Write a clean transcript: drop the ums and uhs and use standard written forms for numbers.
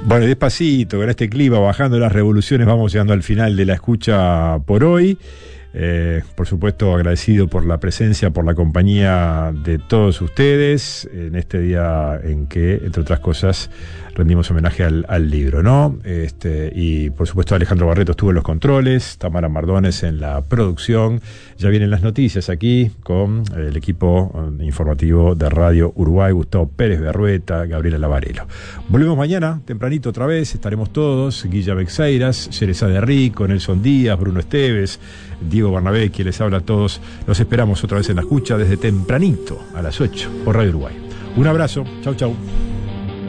Bueno, despacito, con este clima, bajando las revoluciones, vamos llegando al final de la escucha por hoy. Por supuesto, agradecido por la presencia, por la compañía de todos ustedes en este día en que, entre otras cosas, rendimos homenaje al libro, ¿no? Y por supuesto Alejandro Barreto estuvo en los controles, Tamara Mardones en la producción. Ya vienen las noticias aquí con el equipo informativo de Radio Uruguay, Gustavo Pérez Berrueta, Gabriela Lavarello. Volvemos mañana, tempranito otra vez, estaremos todos, Guilla Bexeiras, Yeresa de Rico, Nelson Díaz, Bruno Esteves, Diego Bernabé, quien les habla a todos. Los esperamos otra vez en la escucha desde tempranito, a las 8, por Radio Uruguay. Un abrazo, chau chau.